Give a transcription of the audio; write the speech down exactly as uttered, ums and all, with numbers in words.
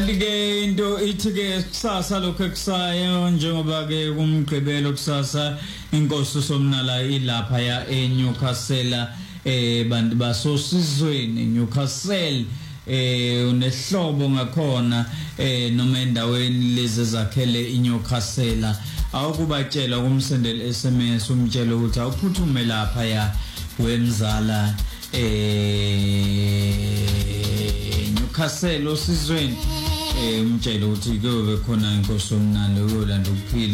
Ke into ithi ke kusasa lokho ekusayo njengoba ke kumgqibelo kusasa inkosi somnala ilapha ya eNewcastle eh bantu basosizweni Newcastle eh unehlobo ngakhona eh noma endaweni lezi zakhele iNewcastle awukubatshela kumsendele S M S umtshela ukuthi awuphuthume lapha ya wemzala eh Newcastle osizweni eh umtshela ukuthi kuyobe khona inkosi omnalo yolanda ukuphila